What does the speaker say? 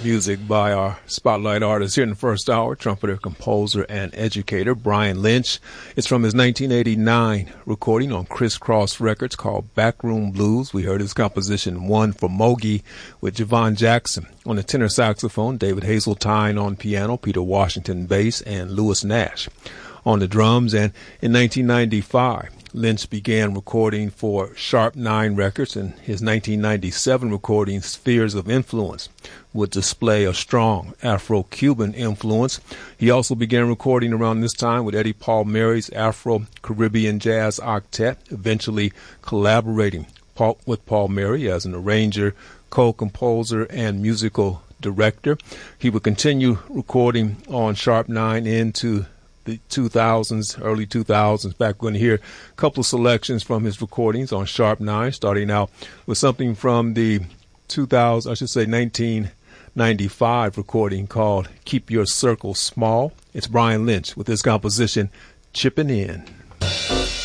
music by our spotlight artist here in the first hour, trumpeter, composer, and educator Brian Lynch. It's from his 1989 recording on Criss Cross Records called Backroom Blues. We heard his composition One for Mogi with Javon Jackson on the tenor saxophone, David Hazeltine on piano, Peter Washington bass, and Lewis Nash on the drums. And in 1995, Lynch began recording for Sharp 9 Records, and his 1997 recording Spheres of Influence would display a strong Afro-Cuban influence. He also began recording around this time with Eddie Palmieri's Afro-Caribbean Jazz Octet, eventually collaborating with Palmieri as an arranger, co-composer, and musical director. He would continue recording on Sharp 9 into the 2000s, early 2000s. Back, we're going to hear a couple of selections from his recordings on Sharp 9, starting out with something from the 1995 recording called Keep Your Circle Small. It's Brian Lynch with his composition Chippin' In.